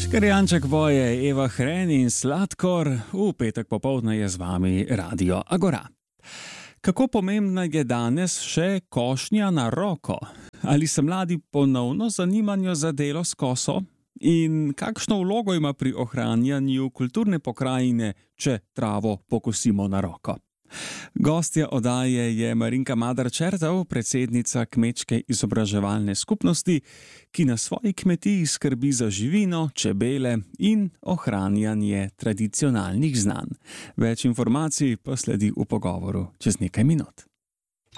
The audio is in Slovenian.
Škarjanček boje, Eva Hren in Sladkor, v petek popoldne je z vami Radio Agora. Kako pomembna je danes še košnja na roko? Ali se mladi ponovno zanimajo za delo s koso? In kakšno vlogo ima pri ohranjanju kulturne pokrajine, če travo pokosimo na roko? Gostja oddaje je Marinka Madar-Čertov, predsednica Kmečke izobraževalne skupnosti, ki na svoji kmetiji skrbi za živino, čebele in ohranjanje tradicionalnih znanj. Več informacij pa sledi v pogovoru čez nekaj minut.